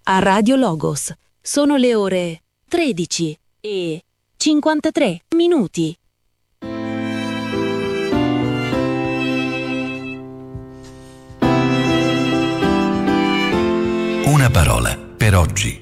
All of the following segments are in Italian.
a Radio Logos. Sono le ore 13:53. Una parola per oggi.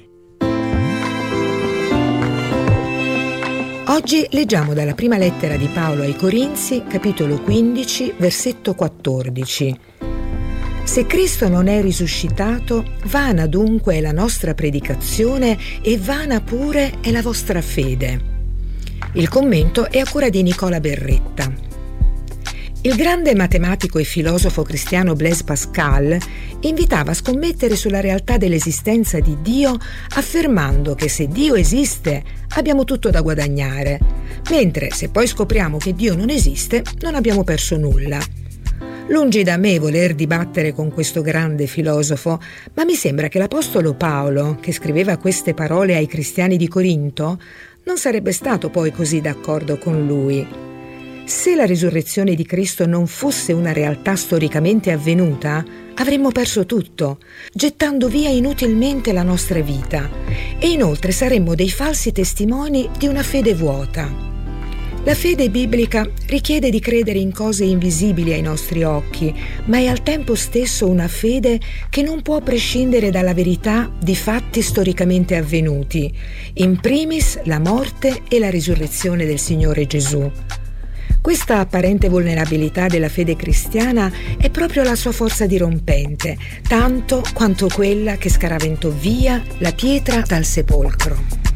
Oggi leggiamo dalla prima lettera di Paolo ai Corinzi, capitolo 15, versetto 14. Se Cristo non è risuscitato, vana dunque è la nostra predicazione e vana pure è la vostra fede. Il commento è a cura di Nicola Berretta. Il grande matematico e filosofo cristiano Blaise Pascal invitava a scommettere sulla realtà dell'esistenza di Dio, affermando che se Dio esiste abbiamo tutto da guadagnare, mentre se poi scopriamo che Dio non esiste non abbiamo perso nulla. Lungi da me voler dibattere con questo grande filosofo, ma mi sembra che l'apostolo Paolo, che scriveva queste parole ai cristiani di Corinto, non sarebbe stato poi così d'accordo con lui. Se la risurrezione di Cristo non fosse una realtà storicamente avvenuta, avremmo perso tutto, gettando via inutilmente la nostra vita, e inoltre saremmo dei falsi testimoni di una fede vuota. La fede biblica richiede di credere in cose invisibili ai nostri occhi, ma è al tempo stesso una fede che non può prescindere dalla verità di fatti storicamente avvenuti, in primis la morte e la risurrezione del Signore Gesù. Questa apparente vulnerabilità della fede cristiana è proprio la sua forza dirompente, tanto quanto quella che scaraventò via la pietra dal sepolcro.